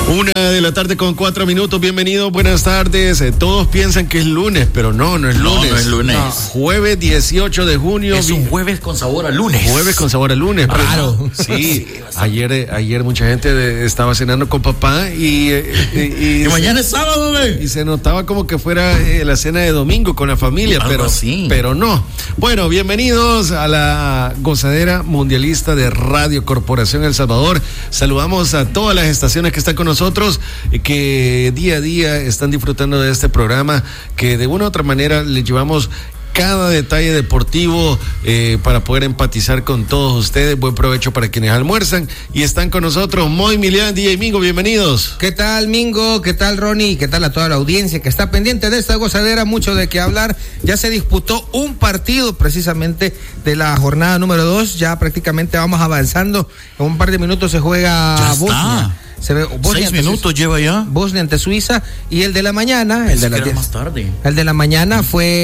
1:04 p.m. Bienvenidos, buenas tardes. Todos piensan que es lunes, pero no es lunes. No es lunes. No. Jueves 18 de junio. Es un jueves con sabor a lunes. Jueves con sabor a lunes. Raro. Sí, ayer mucha gente estaba cenando con papá y mañana es sábado, güey. Y se notaba como que fuera la cena de domingo con la familia, pero no. Bueno, bienvenidos a la gozadera mundialista de Radio Corporación El Salvador. Saludamos a todas las estaciones que están con nosotros, que día a día están disfrutando de este programa, que de una u otra manera les llevamos cada detalle deportivo para poder empatizar con todos ustedes. Buen provecho para quienes almuerzan y están con nosotros. Moy, Milian, DJ Mingo, bienvenidos. ¿Qué tal, Mingo? ¿Qué tal, Ronnie? ¿Qué tal a toda la audiencia que está pendiente de esta gozadera? Mucho de qué hablar. Ya se disputó un partido precisamente de la jornada número 2. Ya prácticamente vamos avanzando. En un par de minutos se juega Bosnia. Se ve Bosnia 6 minutos lleva ya. Bosnia ante Suiza. Y el de la mañana, más tarde. El de la mañana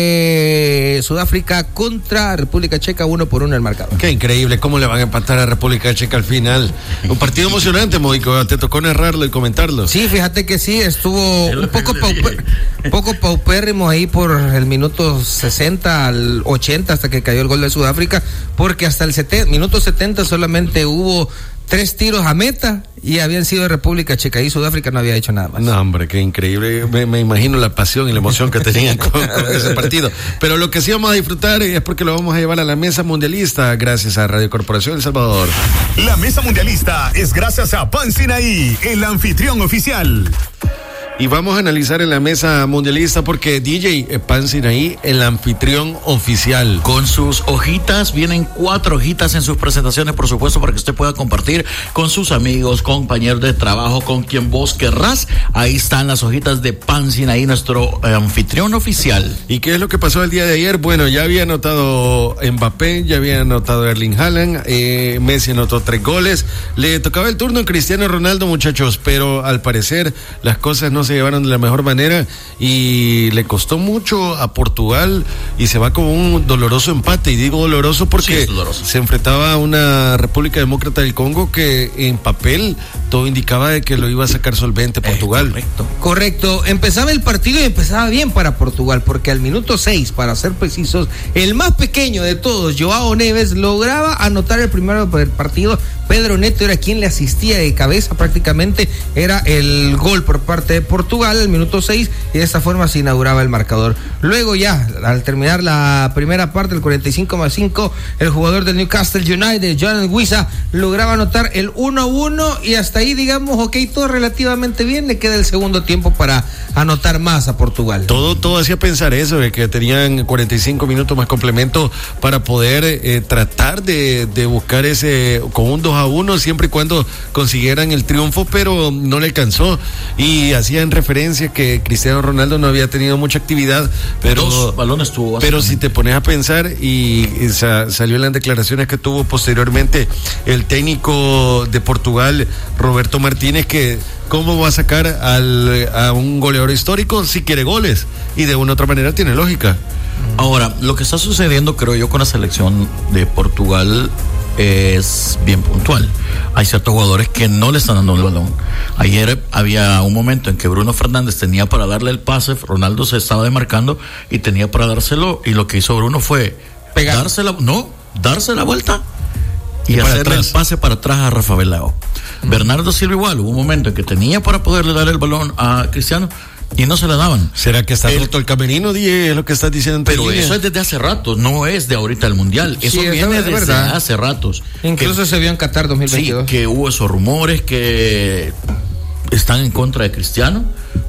fue Sudáfrica contra República Checa, 1-1 el marcador. Qué increíble, cómo le van a empatar a República Checa al final. Un partido emocionante, Moico, te tocó narrarlo y comentarlo. Sí, fíjate que sí, estuvo un poco paupérrimo ahí por el minuto 60 al 80 hasta que cayó el gol de Sudáfrica, porque hasta el minuto 70 solamente hubo 3 tiros a meta y habían sido de República Checa y Sudáfrica no había hecho nada más. No, hombre, qué increíble. Me imagino la pasión y la emoción que tenían con ese partido. Pero lo que sí vamos a disfrutar es porque lo vamos a llevar a la mesa mundialista gracias a Radio Corporación El Salvador. La mesa mundialista es gracias a Pan Sinaí, el anfitrión oficial. Y vamos a analizar en la mesa mundialista porque DJ Pan Sinaí, el anfitrión oficial. Con sus hojitas, vienen 4 hojitas en sus presentaciones, por supuesto, para que usted pueda compartir con sus amigos, compañeros de trabajo, con quien vos querrás. Ahí están las hojitas de Pan Sinaí, nuestro anfitrión oficial. ¿Y qué es lo que pasó el día de ayer? Bueno, ya había anotado Mbappé, ya había anotado Erling Haaland, Messi anotó 3 goles. Le tocaba el turno a Cristiano Ronaldo, muchachos, pero al parecer las cosas no se llevaron de la mejor manera y le costó mucho a Portugal y se va con un doloroso empate, y digo doloroso porque se enfrentaba a una República Demócrata del Congo que en papel todo indicaba de que lo iba a sacar solvente Portugal. Correcto, empezaba el partido y empezaba bien para Portugal, porque al minuto 6, para ser precisos, el más pequeño de todos, Joao Neves, lograba anotar el primero del partido. Pedro Neto era quien le asistía de cabeza, prácticamente era el gol por parte de Portugal al minuto 6 y de esta forma se inauguraba el marcador. Luego ya, al terminar la primera parte, el 45+5, el jugador del Newcastle United, John Wissa, lograba anotar el 1-1 y hasta ahí, digamos, ok, todo relativamente bien. Le queda el segundo tiempo para anotar más a Portugal. Todo hacía pensar eso, de que tenían 45 minutos más complemento para poder tratar de buscar ese con un 2-1, siempre y cuando consiguieran el triunfo, pero no le alcanzó. Y hacían referencia que Cristiano Ronaldo no había tenido mucha actividad, pero 2 balones tuvo. Pero si te pones a pensar y salió en las declaraciones que tuvo posteriormente el técnico de Portugal, Roberto Martínez, que cómo va a sacar a un goleador histórico si quiere goles, y de una u otra manera tiene lógica. Ahora, lo que está sucediendo, creo yo, con la selección de Portugal es bien puntual. Hay ciertos jugadores que no le están dando el balón. Ayer había un momento en que Bruno Fernández tenía para darle el pase, Ronaldo se estaba demarcando y tenía para dárselo, y lo que hizo Bruno fue darse la vuelta y hacerle el pase para atrás a Rafa Leao. Bernardo Silva igual, hubo un momento en que tenía para poderle dar el balón a Cristiano y no se la daban. ¿Será que está roto el camerino, es lo que estás diciendo? Pero eso es desde hace ratos, no es de ahorita el Mundial. Eso viene desde hace ratos. Incluso se vio en Qatar 2022. Sí, que hubo esos rumores que están en contra de Cristiano.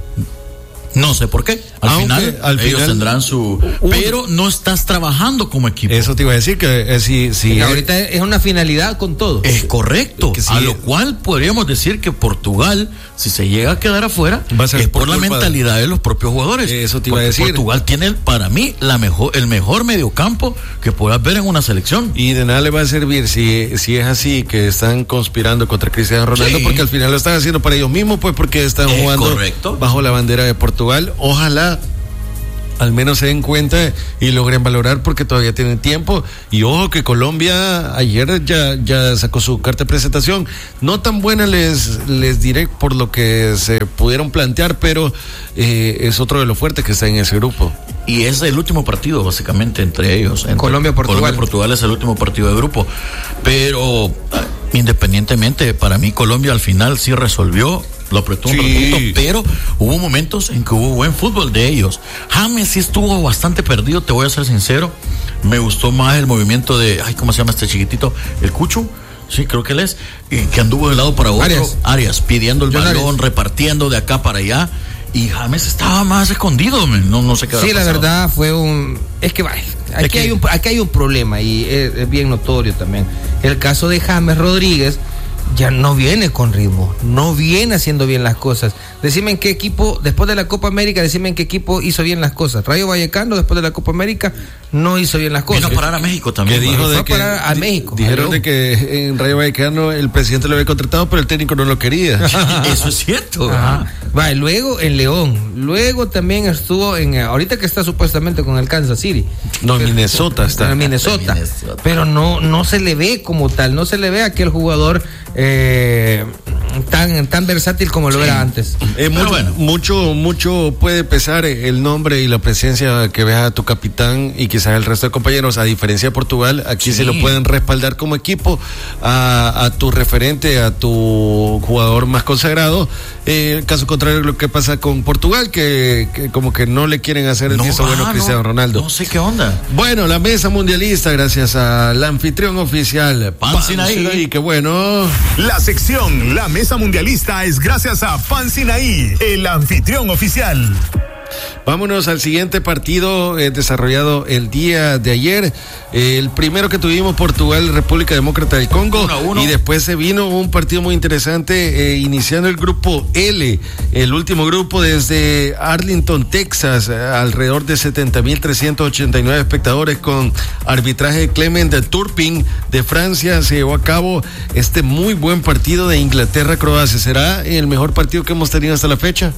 No sé por qué. Al final ellos tendrán su... Pero no estás trabajando como equipo. Eso te iba a decir que si ahorita es una finalidad con todo. Es correcto. A lo cual podríamos decir que Portugal, si se llega a quedar afuera, es por la mentalidad de los propios jugadores. Eso te iba a decir. Portugal tiene, para mí, el mejor mediocampo que puedas ver en una selección. Y de nada le va a servir si es así, que están conspirando contra Cristiano Ronaldo, porque al final lo están haciendo para ellos mismos, pues porque están jugando bajo la bandera de Portugal. Ojalá al menos se den cuenta y logren valorar, porque todavía tienen tiempo. Y ojo que Colombia ayer ya sacó su carta de presentación, no tan buena les diré por lo que se pudieron plantear, pero es otro de los fuertes que está en ese grupo. Y es el último partido básicamente entre ellos. Colombia-Portugal. Colombia-Portugal es el último partido de grupo, pero independientemente, para mí Colombia al final sí resolvió, lo apretó un ratito, pero hubo momentos en que hubo buen fútbol de ellos. James sí estuvo bastante perdido, te voy a ser sincero. Me gustó más el movimiento de, ¿cómo se llama este chiquitito? El Cucho. Sí, creo que él es, que anduvo de lado para otro. Arias pidiendo el balón, repartiendo de acá para allá. Y James estaba más escondido, no sé qué. Sí, la verdad fue un... Es que aquí hay un problema y es bien notorio también. El caso de James Rodríguez ya no viene con ritmo, no viene haciendo bien las cosas. Decime en qué equipo, después de la Copa América, decime en qué equipo hizo bien las cosas. Rayo Vallecano, después de la Copa América, no hizo bien las cosas. Vino a parar a México también. Dijeron de que en Rayo Vallecano el presidente lo había contratado, pero el técnico no lo quería. Eso es cierto. Luego en León, luego también estuvo ahorita que está supuestamente con el Kansas City. No, en Minnesota está. En Minnesota. Pero no se le ve como tal, no se le ve a aquel jugador tan versátil como lo era antes. Mucho puede pesar el nombre y la presencia que veas a tu capitán y quizás el resto de compañeros. A diferencia de Portugal, aquí se lo pueden respaldar como equipo a tu referente, a tu jugador más consagrado. Caso contrario lo que pasa con Portugal, que como que no le quieren hacer el visto bueno a Cristiano Ronaldo. No sé qué onda. Bueno, la mesa mundialista, gracias al anfitrión oficial, Pan Sinaí. Qué bueno. La sección La Mesa Mundialista es gracias a Pan Sinaí, el anfitrión oficial. Vámonos al siguiente partido desarrollado el día de ayer. El primero que tuvimos, Portugal, República Demócrata del Congo. 1-1. Y después se vino un partido muy interesante, iniciando el grupo L, el último grupo desde Arlington, Texas, alrededor de 70,389 espectadores, con arbitraje de Clement Turpin de Francia. Se llevó a cabo este muy buen partido de Inglaterra-Croacia. ¿Será el mejor partido que hemos tenido hasta la fecha?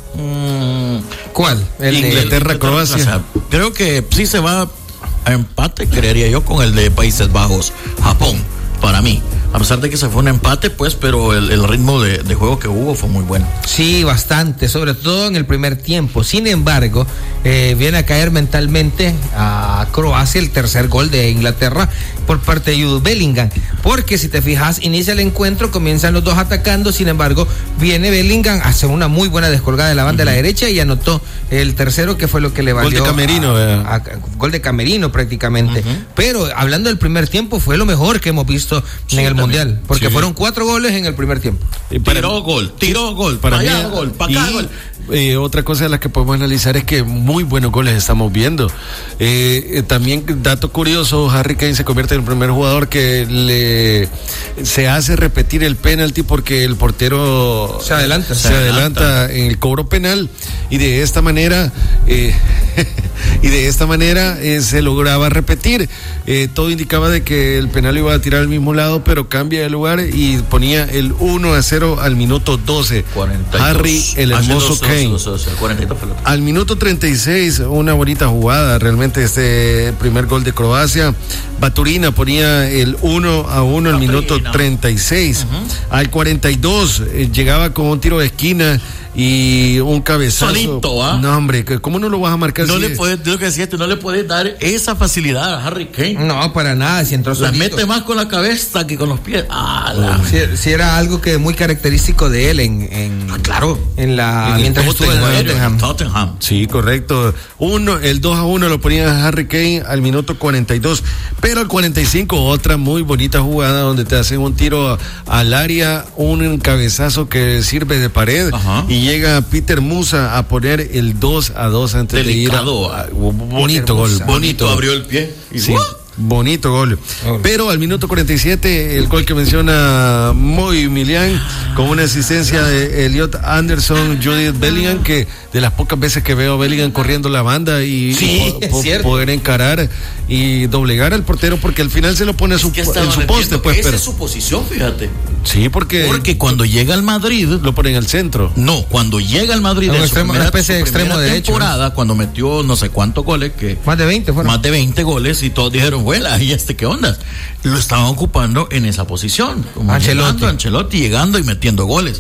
¿Cuál? Inglaterra-Croacia. Creo que sí se va a empate, creería yo, con el de Países Bajos, Japón, para mí. A pesar de que se fue un empate, pues, pero el ritmo de juego que hubo fue muy bueno. Sí, bastante, sobre todo en el primer tiempo. Sin embargo, viene a caer mentalmente a Croacia el tercer gol de Inglaterra por parte de Jude Bellingham. Porque si te fijas, inicia el encuentro, comienzan los dos atacando, sin embargo, viene Bellingham, hace una muy buena descolgada de la banda de la derecha y anotó el tercero, que fue lo que le valió. Gol de Camerino. Gol de Camerino prácticamente. Pero hablando del primer tiempo, fue lo mejor que hemos visto en el Mundial, porque fueron 4 goles en el primer tiempo. Tiró gol, para allá gol, para acá gol. Otra cosa de la que podemos analizar es que muy buenos goles estamos viendo. También, dato curioso, Harry Kane se convierte en el primer jugador que se hace repetir el penalti, porque el portero se adelanta en el cobro penal, y de esta manera se lograba repetir. Todo indicaba de que el penal iba a tirar al mismo lado, pero cambia de lugar y ponía el 1-0 al minuto 12. 42. Harry, el hermoso Kane. Al minuto 36, una bonita jugada, realmente, este primer gol de Croacia. Baturina ponía el 1-1 al minuto 36. Al 42 llegaba con un tiro de esquina y un cabezazo. Solito, No, hombre, ¿cómo no lo vas a marcar? No le puedes, lo que decía, tú no le puedes dar esa facilidad a Harry Kane. No, para nada, si entró la solito. mete más con la cabeza que con los pies. Si era algo que muy característico de él claro. Mientras estuvo en Tottenham. Sí, correcto. El 2-1 lo ponía Harry Kane al minuto 42, pero al 45 otra muy bonita jugada donde te hacen un tiro al área, un cabezazo que sirve de pared. Y llega Peter Musa a poner el 2-2 antes Delicado. de ir bonito gol, bonito. Abrió el pie. Y sí. Bonito gol. Pero al minuto 47, el gol que menciona Moy Milian, con una asistencia de Elliot Anderson, Judith Bellingham, que de las pocas veces que veo a Bellingham corriendo la banda y poder encarar y doblegar al portero, porque al final se lo pone en su poste. Pues, esa es su posición, fíjate. Sí, porque cuando llega al Madrid lo ponen al centro. No, cuando llega al Madrid una especie de extremo derecho. Temporada, cuando metió no sé cuántos goles, que más de 20 fueron. Más de 20 goles y todos dijeron, "Vuela, ¿y qué onda?" Lo estaban ocupando en esa posición, como Ancelotti llegando y metiendo goles.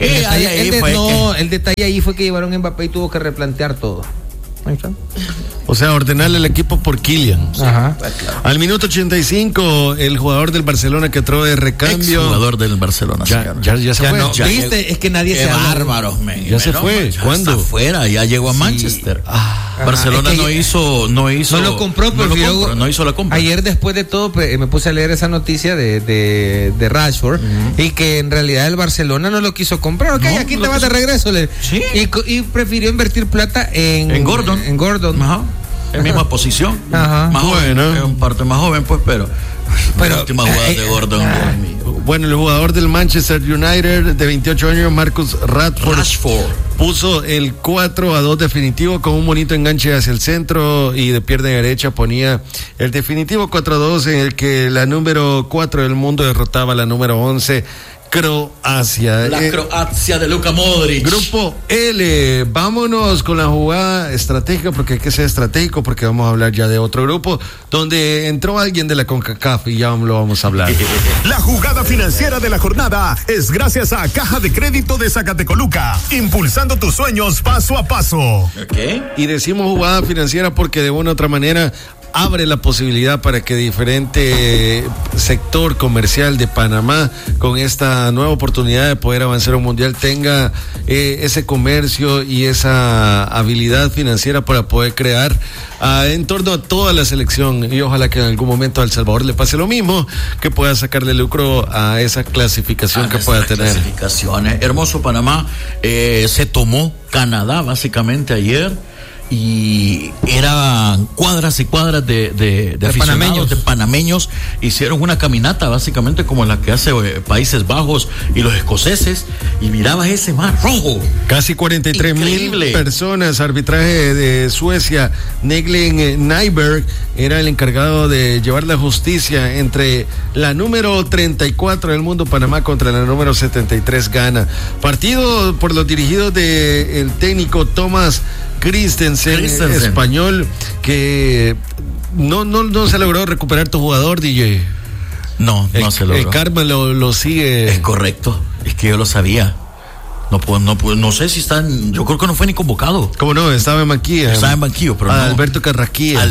El detalle ahí fue que llevaron a Mbappé y tuvo que replantear todo. Ahí está. O sea, ordenarle el equipo por Kylian. Ajá. Al minuto 85, el jugador del Barcelona que entró de recambio. Jugador del Barcelona. Ya se fue. No, ¿viste? Es que nadie se bárbaros, men. Ya se fue. ¿Cuándo? Está afuera, ya llegó a Manchester. Barcelona no hizo. No lo compró, pero no hizo la compra. Ayer, después de todo, me puse a leer esa noticia de Rashford y que en realidad el Barcelona no lo quiso comprar. Ok, aquí te vas de regreso. Sí. Y prefirió invertir plata en Gordon. En Gordon. Ajá. En misma posición. Ajá. Más joven, es un parte más joven, pues, pero la última jugada de Gordon. Bueno, el jugador del Manchester United de 28 años, Marcus Rashford, puso el 4-2 definitivo con un bonito enganche hacia el centro y de pierna derecha ponía el definitivo 4-2 en el que la número 4 del mundo derrotaba a la número 11. Croacia. La Croacia de Luka Modric. Grupo L. Vámonos con la jugada estratégica, porque hay que ser estratégico, porque vamos a hablar ya de otro grupo donde entró alguien de la CONCACAF y ya lo vamos a hablar. La jugada financiera de la jornada es gracias a Caja de Crédito de Zacatecoluca, impulsando tus sueños paso a paso. Okay. Y decimos jugada financiera porque de una u otra manera abre la posibilidad para que diferente sector comercial de Panamá, con esta nueva oportunidad de poder avanzar a un mundial, tenga ese comercio y esa habilidad financiera para poder crear en torno a toda la selección, y ojalá que en algún momento a El Salvador le pase lo mismo, que pueda sacarle lucro a esa clasificación que pueda tener. Hermoso Panamá, se tomó Canadá básicamente ayer. Y eran cuadras y cuadras de aficionados, de panameños, hicieron una caminata básicamente como la que hace Países Bajos y los escoceses, y mirabas ese mar rojo. Casi 43,000 personas. Arbitraje de Suecia. Neglen Nyberg era el encargado de llevar la justicia entre la número 34 del mundo, Panamá, contra la número 73, Ghana. Partido por los dirigidos del técnico Thomas Christensen, español, que no se logró recuperar tu jugador, DJ. No se logró. El karma lo sigue. Es correcto, es que yo lo sabía. No sé si están, yo creo que no fue ni convocado. ¿Cómo no? Estaba en banquillo. Pero no. Alberto Carrasquilla,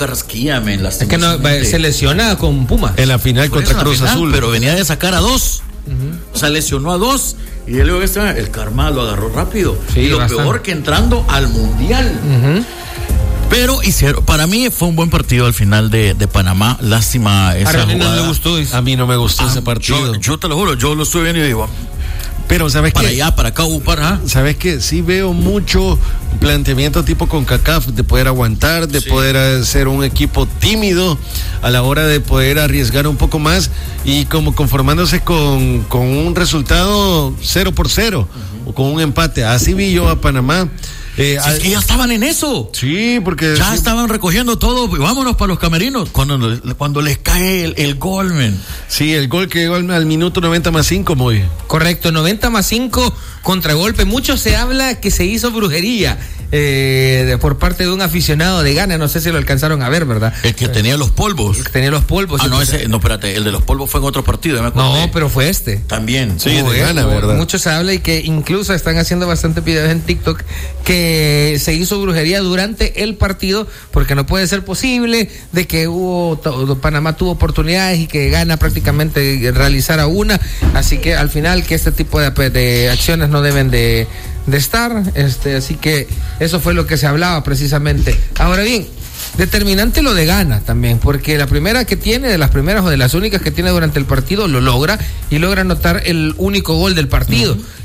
es que no, se lesiona con Puma en la final contra Cruz Azul. Pero venía de sacar a 2. O sea, lesionó a 2 y luego el karma lo agarró rápido. Sí, y lo bastante. peor, que entrando al mundial. Pero para mí fue un buen partido al final de Panamá. Lástima esa jugada. No le gustó. A mí no me gustó ese partido. Yo te lo juro, yo lo estuve viendo y digo, pero ¿sabes para qué? allá, para acá, ¿Sabes qué? Sí veo mucho planteamiento tipo CONCACAF, de poder aguantar, de poder ser un equipo tímido a la hora de poder arriesgar un poco más, y como conformándose con un resultado 0-0 o con un empate. Así vi yo a Panamá. Es que ya estaban en eso. Sí, porque ya estaban recogiendo todo. Vámonos para los camerinos. Cuando les cae el gol, men. Sí, el gol que llegó al minuto 90+5, muy. Correcto, 90+5, contragolpe. Mucho se habla que se hizo brujería por parte de un aficionado de Ghana. No sé si lo alcanzaron a ver, ¿verdad? El que tenía los polvos. El que tenía los polvos. Espérate, el de los polvos fue en otro partido. No, pero fue este. También. Sí, de Ghana, ¿verdad? Mucho se habla, y que incluso están haciendo bastantes videos en TikTok que se hizo brujería durante el partido, porque no puede ser posible de que Panamá tuvo oportunidades y que Ghana prácticamente realizara una. Así que al final, que este tipo de acciones no deben de estar, así que eso fue lo que se hablaba precisamente. Ahora bien, determinante lo de Ghana también, porque la primera que tiene, de las primeras o de las únicas que tiene durante el partido, lo logra, y logra anotar el único gol del partido,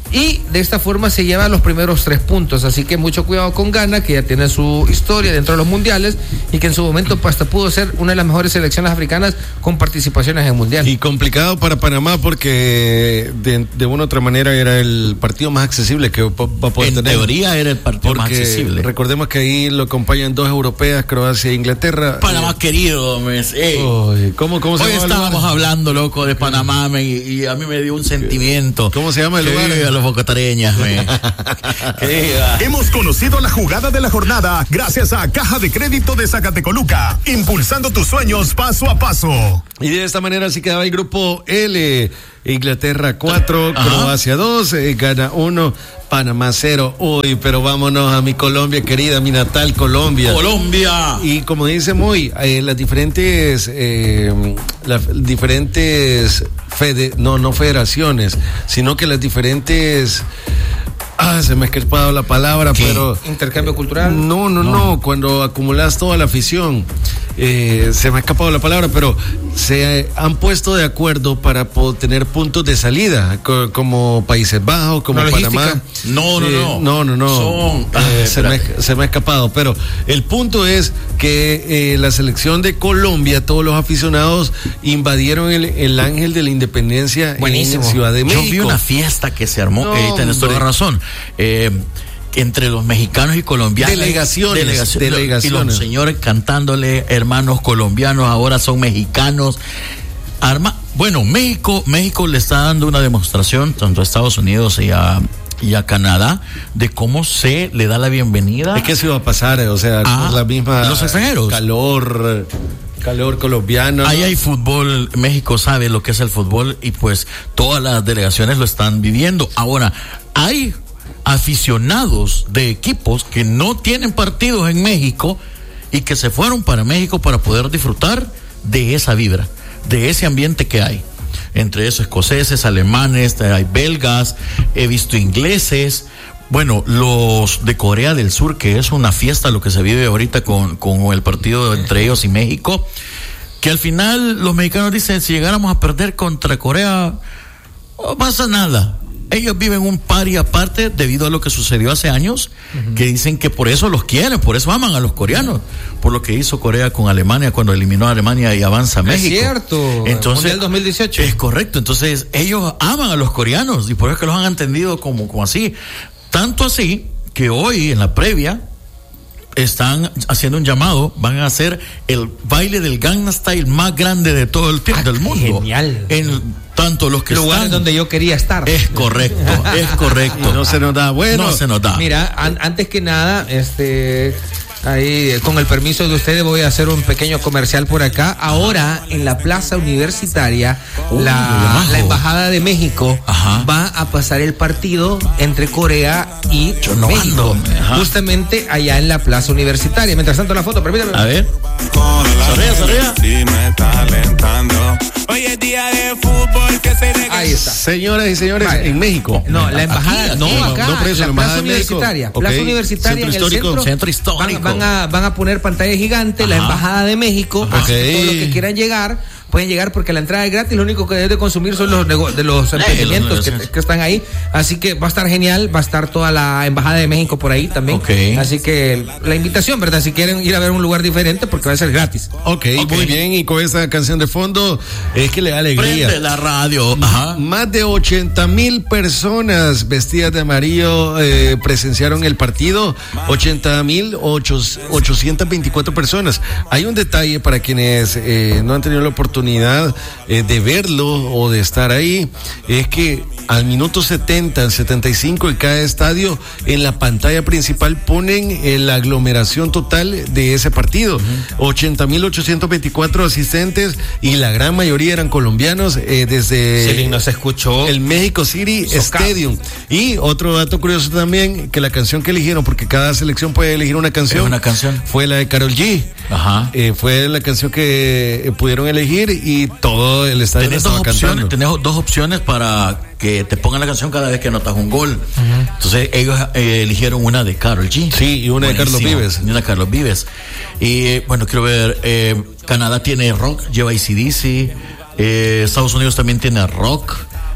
y de esta forma se lleva los primeros 3 puntos. Así que mucho cuidado con Ghana, que ya tiene su historia dentro de los mundiales y que en su momento hasta pudo ser una de las mejores selecciones africanas con participaciones en el mundial. Y complicado para Panamá porque de una u otra manera era el partido más accesible que va a poder tener. En teoría era el partido más accesible. Recordemos que ahí lo acompañan 2 europeas, Croacia e Inglaterra. Panamá querido, ¿Cómo se llama? Hoy estábamos hablando, loco, de Panamá y a mí me dio un sentimiento. ¿Cómo se llama el lugar? A los bocotareñas. Hemos conocido la jugada de la jornada gracias a Caja de Crédito de Zacatecoluca, impulsando tus sueños paso a paso. Y de esta manera así quedaba el grupo L. Inglaterra 4, Croacia 2, Ghana 1, Panamá 0. Uy, pero vámonos a mi Colombia querida, mi natal Colombia. Colombia. Y como dice Muy, las diferentes no federaciones, sino que las diferentes... se me ha escapado la palabra, ¿qué? Pero... ¿Intercambio cultural? No, cuando acumulas toda la afición, se me ha escapado la palabra, pero se han puesto de acuerdo para poder tener puntos de salida, como Países Bajos, como Panamá. No. Se me ha escapado, pero el punto es que la selección de Colombia, todos los aficionados invadieron el Ángel de la Independencia. Buenísimo. En Ciudad de México. Yo vi una fiesta que se armó, tienes toda la razón. Entre los mexicanos y colombianos. Delegaciones. Y los señores cantándole, hermanos colombianos, ahora son mexicanos. México le está dando una demostración, tanto a Estados Unidos y a Canadá, de cómo se le da la bienvenida. Es que eso iba a pasar, la misma. Los extranjeros. Calor colombiano. Ahí hay fútbol, México sabe lo que es el fútbol y pues todas las delegaciones lo están viviendo. Ahora, hay aficionados de equipos que no tienen partidos en México y que se fueron para México para poder disfrutar de esa vibra, de ese ambiente que hay. Entre esos escoceses, alemanes, hay belgas, he visto ingleses. Bueno, los de Corea del Sur, que es una fiesta lo que se vive ahorita con el partido entre ellos y México, que al final los mexicanos dicen, si llegáramos a perder contra Corea, no pasa nada. Ellos viven un pari aparte debido a lo que sucedió hace años, que dicen que por eso los quieren, por eso aman a los coreanos, por lo que hizo Corea con Alemania cuando eliminó a Alemania y avanza a México. Es cierto, entonces, Mundial 2018. Es correcto, entonces ellos aman a los coreanos y por eso es que los han entendido como así. Tanto así que hoy en la previa están haciendo un llamado, van a hacer el baile del Gangnam Style más grande de todo el tiempo del mundo. Genial. En tanto los que lugares están donde yo quería estar. Es correcto. Y no se nos da, no se nos da. Mira, antes que nada, ahí, con el permiso de ustedes, voy a hacer un pequeño comercial por acá. Ahora, en la Plaza Universitaria, la Embajada de México va a pasar el partido entre Corea y México. Justamente allá en la Plaza Universitaria. Mientras tanto, la foto, permítame. A ver. Sonría. Hoy es día de fútbol que se regala. Ahí está. Señoras y señores, en México. No, la embajada. Aquí, acá, por eso, la Plaza Universitaria. Okay. Plaza Universitaria Centro en histórico. el Centro histórico. Van a poner pantalla gigante, la Embajada de México. Así que todos los que quieran llegar, pueden llegar porque la entrada es gratis. Lo único que deben de consumir son los emprendimientos que están ahí. Así que va a estar genial. Va a estar toda la Embajada de México por ahí también. Así que la invitación, ¿verdad? Si quieren ir a ver un lugar diferente, porque va a ser gratis. Okay. Muy bien. Y con esta canción de fondo, es que le da alegría. Prende la radio. Más de 80,000 personas vestidas de amarillo presenciaron el partido. 80,824 personas. Hay un detalle para quienes no han tenido la oportunidad de verlo o de estar ahí, es que al minuto 70, 75 en cada estadio, en la pantalla principal ponen la aglomeración total de ese partido. 80,824 asistentes y la gran mayoría eran colombianos desde nos escuchó el México City Stadium. Y otro dato curioso también, que la canción que eligieron, porque cada selección puede elegir una canción, fue la de Karol G. Fue la canción que pudieron elegir y todo el estadio estaba cantando. Tenés dos opciones para que te pongan la canción cada vez que anotas un gol. Entonces ellos eligieron una de Karol G. Sí, y una de Carlos Vives. Y una de Carlos Vives. Y bueno, quiero ver, Canadá tiene rock, lleva AC/DC, Estados Unidos también tiene rock.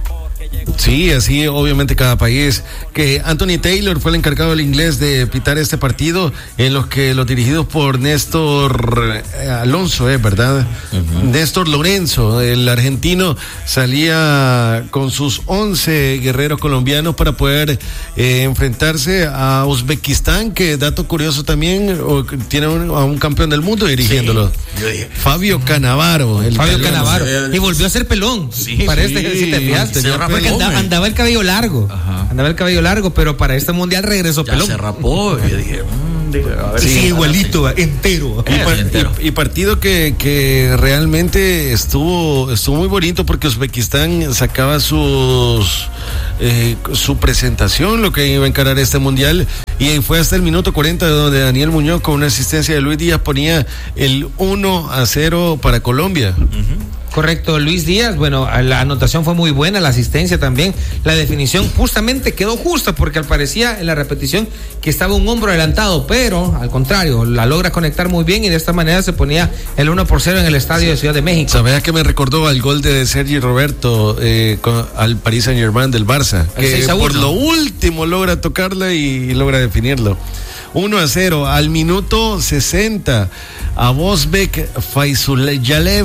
Sí, así obviamente cada país. Que Anthony Taylor fue el encargado del inglés de pitar este partido, en los que los dirigidos por Néstor Alonso, ¿verdad? Uh-huh. Néstor Lorenzo, el argentino, salía con sus 11 guerreros colombianos para poder enfrentarse a Uzbekistán, que dato curioso también, tiene a un campeón del mundo dirigiéndolo. Sí. Fabio Cannavaro. Fabio Cannavaro. Y volvió a ser pelón. Sí, para este ejercicio de andaba el cabello largo. Ajá. Andaba el cabello largo, pero para este mundial regresó pelón. Se rapó y dije, a ver, sí, igualito, entero. Y partido que realmente estuvo muy bonito, porque Uzbekistán sacaba su presentación, lo que iba a encarar este mundial, y fue hasta el minuto 40 donde Daniel Muñoz, con una asistencia de Luis Díaz, ponía el 1-0 para Colombia. Uh-huh. Correcto, Luis Díaz, bueno, la anotación fue muy buena, la asistencia también, la definición justamente quedó justa, porque al parecía en la repetición que estaba un hombro adelantado, pero al contrario, la logra conectar muy bien, y de esta manera se ponía el 1-0 en el estadio de Ciudad de México. ¿Sabes que me recordó al gol de Sergi Roberto al Paris Saint-Germain del Barça? Que por lo último logra tocarla y logra definirlo. 1-0 al minuto 60. Abosbek Faizulyev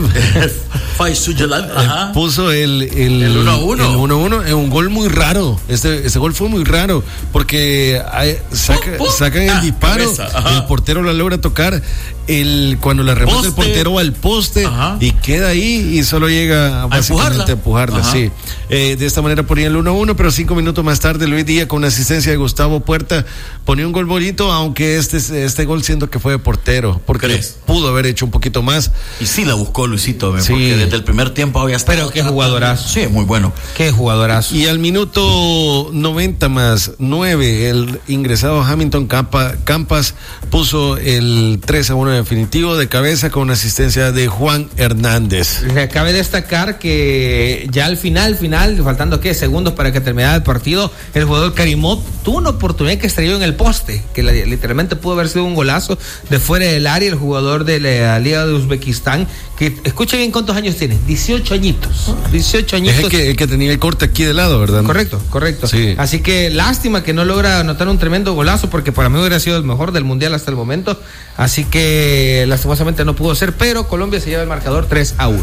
puso el 1-1. El 1-1 es un gol muy raro. Este gol fue muy raro, porque sacan el disparo, el portero lo logra tocar, cuando la remata el portero al poste, y queda ahí y solo llega básicamente a empujarla. Sí. De esta manera ponía el 1-1, pero 5 minutos más tarde Luis Díaz, con una asistencia de Gustavo Puerta, ponía un gol bonito, aunque este gol siento que fue de portero, porque pudo haber hecho un poquito más. Y sí la buscó Luisito, porque desde el primer tiempo había estado. Pero qué jugadorazo. Sí, muy bueno. Qué jugadorazo. Y al minuto 90 más 9, el ingresado Hamilton Campas puso el 3-1 definitivo de cabeza, con una asistencia de Juan Hernández. Cabe destacar que ya al final, faltando segundos para que terminara el partido, el jugador Karimov tuvo una oportunidad que estrelló en el poste, que literalmente pudo haber sido un golazo de fuera del área. El jugador de la Liga de Uzbekistán, que escuche bien cuántos años tiene, 18 añitos. 18 añitos. Es el que tenía el corte aquí de lado, ¿verdad? Correcto. Sí. Así que lástima que no logra anotar un tremendo golazo, porque para mí hubiera sido el mejor del mundial hasta el momento. Así que lastimosamente no pudo ser, pero Colombia se lleva el marcador 3-1.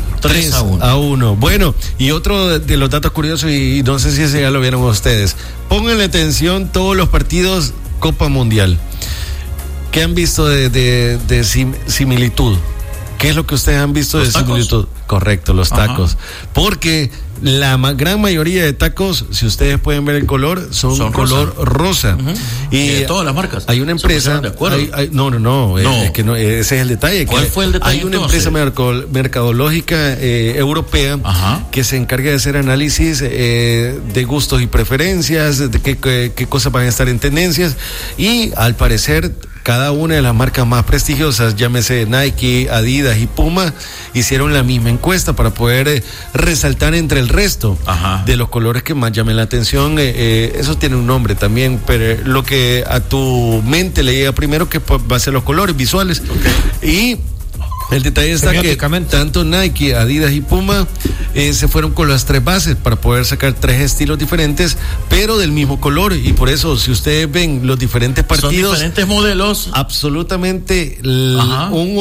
3-1. Bueno, y otro de los datos curiosos, y no sé si ese ya lo vieron ustedes. Pónganle atención todos los partidos Copa Mundial. ¿Qué han visto de similitud? ¿Qué es lo que ustedes han visto de similitud? Correcto, los tacos. Porque la gran mayoría de tacos, si ustedes pueden ver el color, son color rosa. Uh-huh. Y de todas las marcas. Hay una empresa. ¿De acuerdo? No. Es que no, ese es el detalle. ¿Cuál fue el detalle? Hay una empresa mercadológica europea que se encarga de hacer análisis de gustos y preferencias, de qué cosas van a estar en tendencias, y al parecer cada una de las marcas más prestigiosas, llámese Nike, Adidas y Puma, hicieron la misma encuesta para poder resaltar entre el resto de los colores que más llamen la atención. Eso tiene un nombre también, pero lo que a tu mente le llega primero, que va a ser los colores visuales. Y el detalle está que tanto Nike, Adidas y Puma se fueron con las 3 bases para poder sacar 3 estilos diferentes, pero del mismo color. Y por eso, si ustedes ven los diferentes partidos, son diferentes modelos, absolutamente un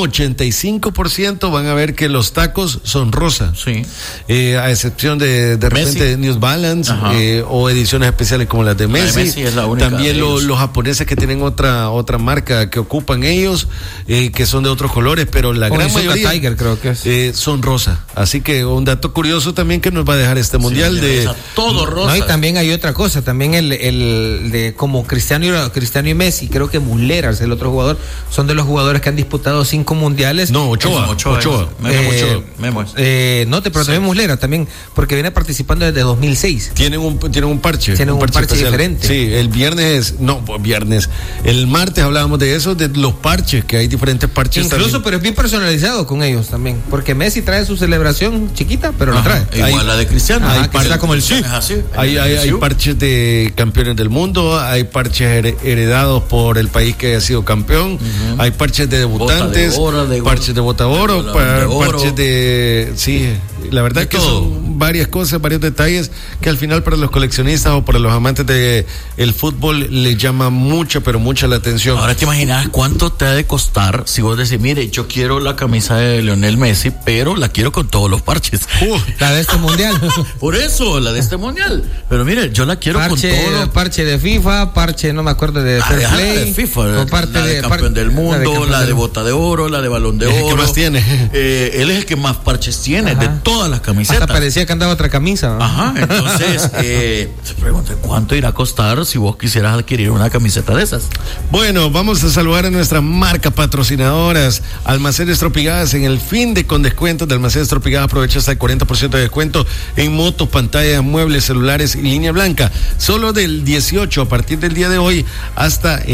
85% van a ver que los tacos son rosa. Sí. A excepción de repente New Balance o ediciones especiales como las de Messi. Messi es la única. También los japoneses, que tienen otra marca que ocupan ellos, que son de otros colores, pero la gran mayoría Tiger, creo que es. Son rosa. Así que un dato curioso también que nos va a dejar este mundial de todo rosa. No, y también hay otra cosa, también el de como Cristiano y Messi, creo que Muslera, el otro jugador, son de los jugadores que han disputado 5 mundiales. No, Ochoa. No, pero también Muslera también, porque viene participando desde 2006. Tienen un parche. Tienen un parche diferente. Sí, el martes hablábamos de eso, de los parches, que hay diferentes parches. Incluso también. Pero es bien personalizado con ellos también, porque Messi trae su celebración chiquita, pero la trae. Igual la de Cristiano. Hay parches como el hay parches de campeones del mundo, hay parches heredados por el país que haya sido campeón, hay parches de debutantes, parches de bota de oro, parches de... Sí, la verdad que son varias cosas, varios detalles que al final para los coleccionistas o para los amantes de el fútbol les llama mucha, pero mucha la atención. Ahora te imaginas cuánto te ha de costar si vos decís, mire, yo quiero la camisa de Lionel Messi, pero la quiero con todos los parches. La de este mundial. Por eso, la de este mundial. Pero mire, yo la quiero parche, con todos los parche de FIFA, parche, no me acuerdo de Fair Play. De FIFA, parte la de campeón del mundo, la de bota de oro, la de balón de oro. ¿El que más tiene? Él es el que más parches tiene. Ajá. De todas las camisetas. Hasta parecía que andaba otra camisa, ¿no? Ajá, entonces se pregunta, ¿cuánto irá a costar si vos quisieras adquirir una camiseta de esas? Bueno, vamos a saludar a nuestras marcas patrocinadoras. Almacenes Tropigas, en el fin de con descuentos de Almacenes Tropigas, aprovecha hasta el 40% de descuento en motos, pantallas, muebles, celulares y línea blanca. Solo del 18, a partir del día de hoy, hasta